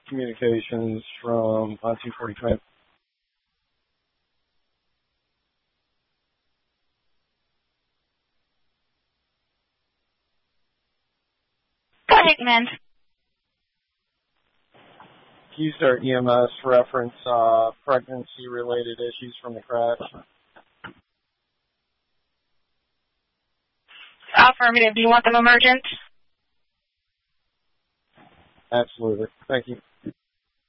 communications from 245. Go ahead, man. Keystar EMS reference pregnancy-related issues from the crash. Affirmative. Do you want them emergent? Absolutely. Thank you.